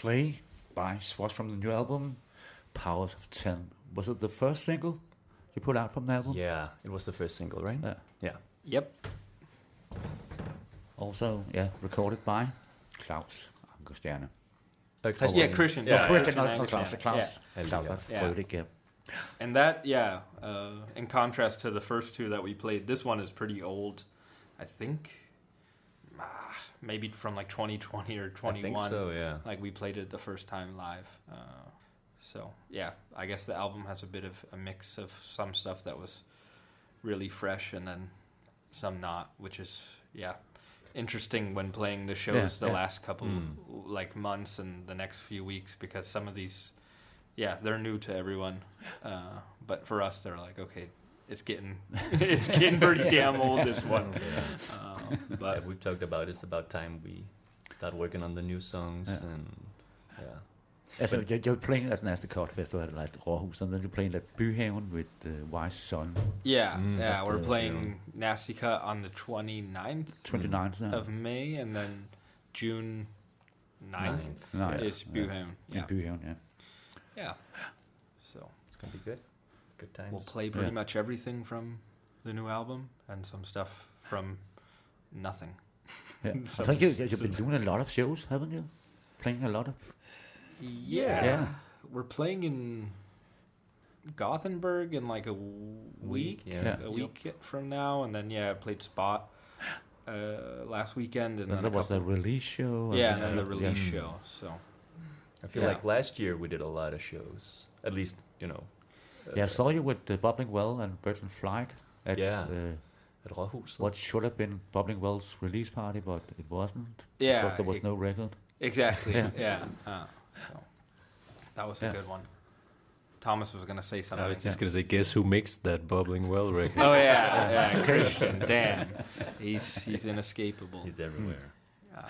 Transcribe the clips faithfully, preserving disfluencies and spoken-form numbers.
Play by Swatch from the new album, Powers of Ten. Was it the first single you put out from the album? Yeah, it was the first single, right? Yeah. Yeah. Yep. Also, yeah, recorded by Klaus Ankerstjerne. Uh, Oh, yeah, Christian. Yeah, Yeah, Christian, Christian not Klaus. Ankerstjerne. Klaus. Yeah. Klaus, Yeah. that's Yeah. Frølich, yeah. And that, yeah, uh, in contrast to the first two that we played, this one is pretty old. I think ah, maybe from like twenty twenty or twenty-one. I think so, yeah. Like we played it the first time live. Uh, so yeah, I guess the album has a bit of a mix of some stuff that was really fresh and then some not, which is yeah interesting when playing the shows Yeah, the yeah. last couple Mm. of, like months and the next few weeks, because some of these yeah they're new to everyone, uh, but for us they're like, okay, it's getting it's getting pretty damn old, this one. Uh, but Yeah, we've talked about it's about time we start working on the new songs Yeah. and yeah. Also, you're, you're playing at Nasty Cut Festival at Råhus, and then you're playing at Byhaven with uh, Wise Son. yeah, Mm, yeah, but, we're uh, playing Nasty Cut on the twenty-ninth twenty-ninth now. of May, and then June ninth Ninth, is yeah. Byhaven. In Yeah. Byhaven, yeah. yeah. So It's gonna be good. Good times. we'll play pretty Yeah. much everything from the new album and some stuff from nothing. Yeah. I Some- think you, you've some- been doing a lot of shows, haven't you? Playing a lot of... Yeah. Yeah. We're playing in Gothenburg in like a w- week, yeah. Yeah. a week from now, and then yeah, I played Spot uh, last weekend, and And then there a was the couple- release show. yeah, and then the yeah. release Yeah. show. So I feel Yeah. like last year we did a lot of shows. At least, you know. uh, Yeah, I saw you with uh, Bubbling Well and Birds in Flight at Yeah. uh, at Råhus. what should have been Bubbling Well's release party, but it wasn't. Yeah, Because there was it- no record. exactly, Yeah. yeah. Uh, so that was a Yeah. good one. Thomas was gonna say I something. was just gonna say, guess who mixed that Bubbling Well record? Oh yeah, yeah, Christian. Damn, he's he's inescapable. He's everywhere. Uh,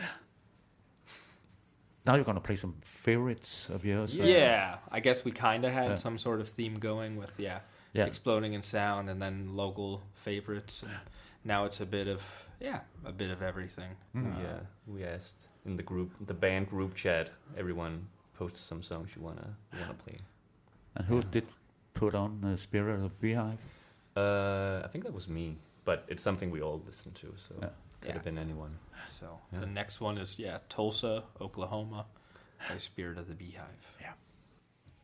Now you're going to play some favorites of yours. uh, yeah, I guess we kind of had Yeah. some sort of theme going with yeah, Yeah. exploding in sound, and then local favorites, and now it's a bit of yeah, a bit of everything. Mm. Uh, Yeah, we asked in the group, the band group chat, everyone posts some songs you wanna you wanna play. And who did put on the Spirit of Beehive? Uh, I think that was me, but it's something we all listen to, so Yeah. could Yeah. have been anyone. So Yeah. the next one is yeah, Tulsa, Oklahoma, by Spirit of the Beehive. Yeah.